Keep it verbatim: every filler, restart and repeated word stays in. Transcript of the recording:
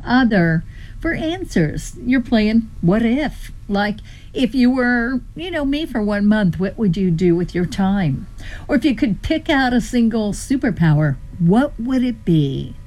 other for answers. You're playing what if. Like, if you were, you know, me for one month, what would you do with your time? Or if you could pick out a single superpower, what would it be?